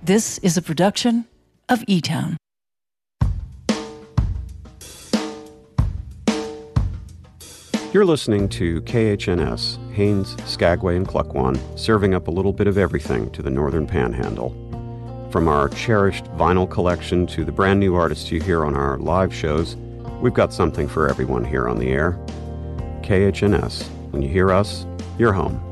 This is a production of eTown. You're listening to KHNS, Haines, Skagway, and Klukwan, serving up a little bit of everything to the Northern Panhandle. From our cherished vinyl collection to the brand new artists you hear on our live shows, we've got something for everyone here on the air. KHNS, when you hear us, you're home.